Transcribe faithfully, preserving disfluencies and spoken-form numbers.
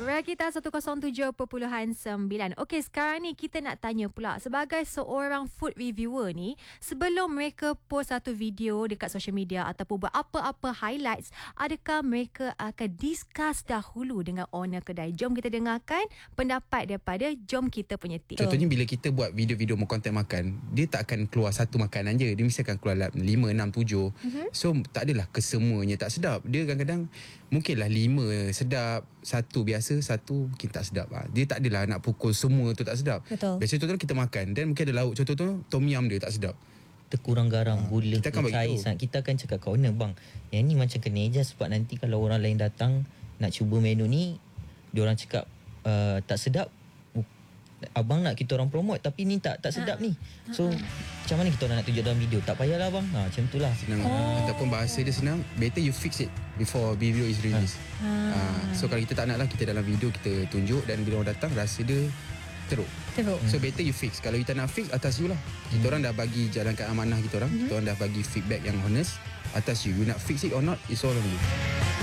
Rakita seratus tujuh perpuluhan sembilan. Okey, sekarang ni kita nak tanya pula, sebagai seorang food reviewer ni, sebelum mereka post satu video dekat social media ataupun buat apa-apa highlights, adakah mereka akan discuss dahulu dengan owner kedai? Jom kita dengarkan pendapat daripada Jom Kita punya tim. Contohnya bila kita buat video-video konten makan, dia tak akan keluar satu makanan je, dia mesti akan keluar lima, enam, tujuh. Mm-hmm. So tak adalah kesemuanya tak sedap. Dia kadang-kadang mungkinlah lima sedap, satu biasa, satu mungkin tak sedap. Dia tak adalah nak pukul semua tu tak sedap. Betul. Biasa contoh kita makan dan mungkin ada lauk, contoh tu tom yum dia tak sedap, terkurang garam, ha, gula, kita akan cair sangat. Kita akan cakap kat owner, bang, yang ni macam kena adjust sebab nanti kalau orang lain datang nak cuba menu ni, diorang cakap uh, tak sedap, abang nak kita orang promote tapi ni tak tak sedap ha. ni. So ha. macam mana kita orang nak tunjuk dalam video? Tak payahlah bang. Ha, macam itulah. Senang. Oh. Ataupun bahasa dia senang, better you fix it before video is released. Ha. Ha. So kalau kita tak nak lah, kita dalam video kita tunjuk dan bila orang datang rasa dia teruk. Teruk. So better you fix. Kalau kita nak fix, atas you lah. Kita hmm. orang dah bagi jalankan amanah kita orang. Hmm. Kita orang dah bagi feedback yang honest. Atas you. You nak fix it or not, it's all on you.